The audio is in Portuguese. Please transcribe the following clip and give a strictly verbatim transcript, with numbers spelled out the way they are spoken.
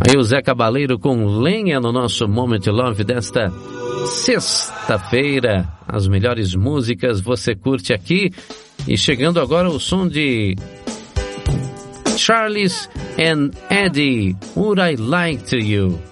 Aí o Zé Cabaleiro com lenha no nosso Moment Love desta sexta-feira. As melhores músicas você curte aqui. E chegando agora o som de Charles and Eddie, Would I Like to You?